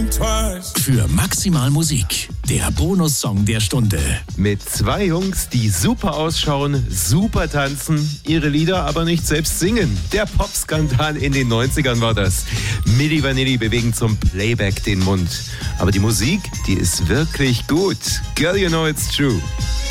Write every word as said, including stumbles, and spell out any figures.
Für Maximal Musik, der Bonussong der Stunde. Mit zwei Jungs, die super ausschauen, super tanzen, ihre Lieder aber nicht selbst singen. Der Popskandal in den neunzigern war das. Milli Vanilli bewegen zum Playback den Mund. Aber die Musik, die ist wirklich gut. Girl, you know it's true.